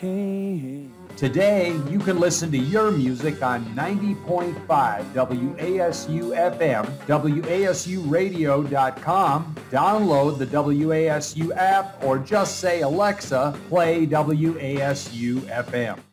Today, you can listen to your music on 90.5 WASU FM, WASUradio.com, download the WASU app, or just say, Alexa, play WASU FM.